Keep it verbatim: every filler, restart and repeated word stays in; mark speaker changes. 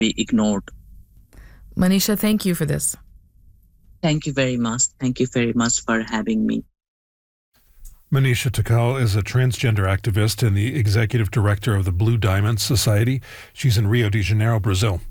Speaker 1: be ignored.
Speaker 2: Manisha, thank you for this.
Speaker 1: Thank you very much. Thank you very much for having me.
Speaker 3: Manisha Tikal is a transgender activist and the executive director of the Blue Diamond Society. She's in Rio de Janeiro, Brazil.